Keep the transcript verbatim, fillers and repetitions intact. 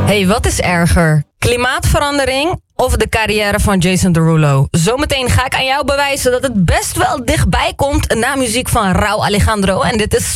Hey, wat is erger? Klimaatverandering of de carrière van Jason Derulo? Zometeen ga ik aan jou bewijzen dat het best wel dichtbij komt na muziek van Rauw Alejandro. En dit is